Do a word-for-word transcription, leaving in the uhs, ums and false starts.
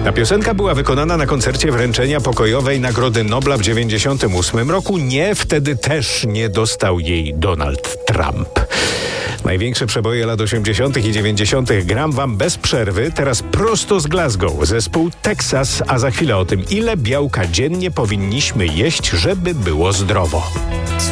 Ta piosenka była wykonana na koncercie wręczenia pokojowej Nagrody Nobla w dziewięćdziesiątym ósmym roku. Nie, wtedy też nie dostał jej Donald Trump. Największe przeboje lat osiemdziesiątych i dziewięćdziesiątych gram wam bez przerwy, teraz prosto z Glasgow, zespół Texas, a za chwilę o tym, ile białka dziennie powinniśmy jeść, żeby było zdrowo.